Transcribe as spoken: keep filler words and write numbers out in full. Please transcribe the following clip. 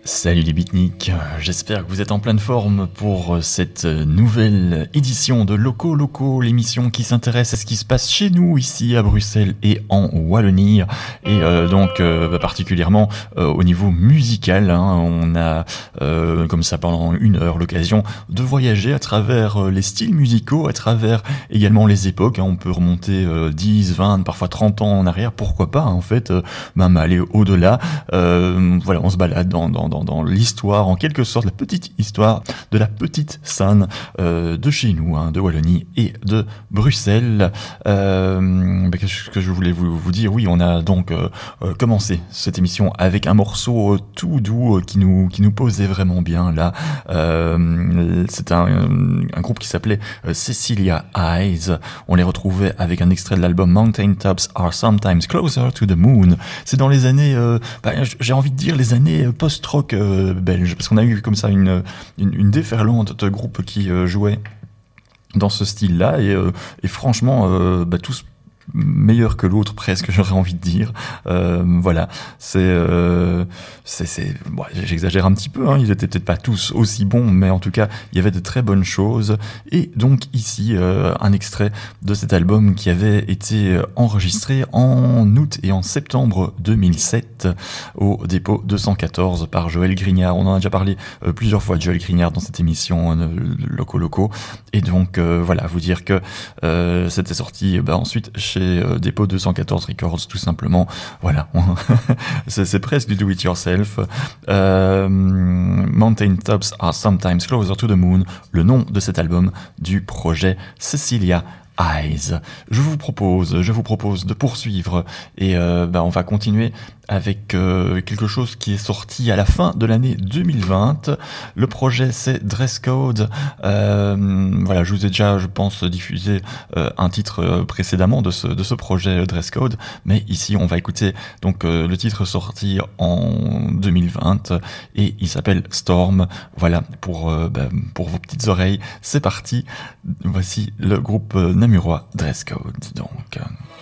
Salut les beatniks, j'espère que vous êtes en pleine forme pour cette nouvelle édition de Loco Loco, l'émission qui s'intéresse à ce qui se passe chez nous ici à Bruxelles et en Wallonie, et euh, donc euh, particulièrement euh, au niveau musical, hein. On a euh, comme ça pendant une heure l'occasion de voyager à travers euh, les styles musicaux, à travers également les époques, hein. On peut remonter euh, dix, vingt, parfois trente ans en arrière, pourquoi pas, hein, en fait, euh, même aller au-delà. Euh, voilà, on se balade dans, dans Dans, dans l'histoire, en quelque sorte, la petite histoire de la petite scène euh, de chez nous, hein, de Wallonie et de Bruxelles. Euh, bah, que, je, que je voulais vous, vous dire, oui, on a donc euh, euh, commencé cette émission avec un morceau euh, tout doux euh, qui nous qui nous posait vraiment bien là. Euh, c'est un, un groupe qui s'appelait euh, Cecilia Eyes. On les retrouvait avec un extrait de l'album Mountain Tops Are Sometimes Closer to the Moon. C'est dans les années, euh, bah, j'ai envie de dire les années post-rock Euh, belge, parce qu'on a eu comme ça une, une, une déferlante de groupes qui euh, jouaient dans ce style-là, et, euh, et franchement, euh, bah, tous meilleur que l'autre presque, j'aurais envie de dire. Euh, voilà, c'est, euh, c'est, c'est, bon, j'exagère un petit peu, hein, ils étaient peut-être pas tous aussi bons, mais en tout cas, il y avait de très bonnes choses. Et donc ici, euh, un extrait de cet album qui avait été enregistré en août et en septembre deux mille sept au dépôt deux cent quatorze par Joël Grignard. On en a déjà parlé euh, plusieurs fois de Joël Grignard dans cette émission euh, Loco Loco. Et donc euh, voilà, vous dire que euh, c'était sorti bah, ensuite chez euh, Dépôt deux cent quatorze Records, tout simplement. Voilà, c'est, c'est presque du do-it-yourself. Euh, Mountain Tops Are Sometimes Closer to the Moon, le nom de cet album du projet Cecilia Eyes. Je vous propose, je vous propose de poursuivre et euh, bah, on va continuer avec euh, quelque chose qui est sorti à la fin de l'année deux mille vingt. Le projet, c'est Dress Code. Euh, voilà, je vous ai déjà, je pense, diffusé euh, un titre euh, précédemment de ce de ce projet Dress Code, mais ici, on va écouter donc euh, le titre sorti en deux mille vingt et il s'appelle Storm. Voilà, pour euh, bah, pour vos petites oreilles, c'est parti. Voici le groupe euh, namurois Dress Code. Donc. Euh